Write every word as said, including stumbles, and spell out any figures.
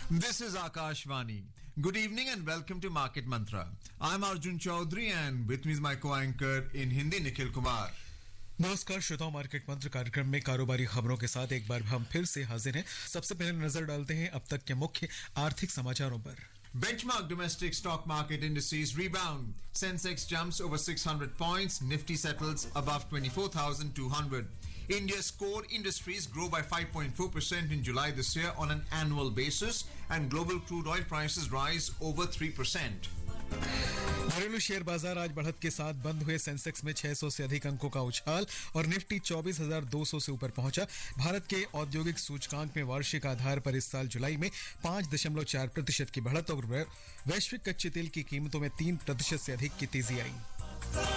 This is Akashvani. Good evening and welcome to Market Mantra. I'm Arjun Chaudhary and with me is my co-anchor in Hindi, Nikhil Kumar. नमस्कार श्रोताओं, market मंत्र कार्यक्रम में कारोबारी खबरों के साथ एक बार हम फिर से हाजिर हैं। सबसे पहले नजर डालते हैं अब तक के मुख्य आर्थिक समाचारों पर। Benchmark domestic stock market indices rebound. Sensex jumps over six hundred points. Nifty settles above twenty-four thousand two hundred. India's core industries grow by five point four percent in July this year on an annual basis, and global crude oil prices rise over three percent. घरेलू share बाजार आज बढ़त के साथ बंद हुए। Sensex में छह सौ से अधिक अंकों का उछाल और निफ्टी चौबीस हज़ार दो सौ से ऊपर पहुंचा। भारत के औद्योगिक सूचकांक में वार्षिक आधार पर इस साल जुलाई में पांच दशमलव चार प्रतिशत की बढ़त और वैश्विक कच्चे तेल की कीमतों में तीन प्रतिशत से अधिक की तेजी आई।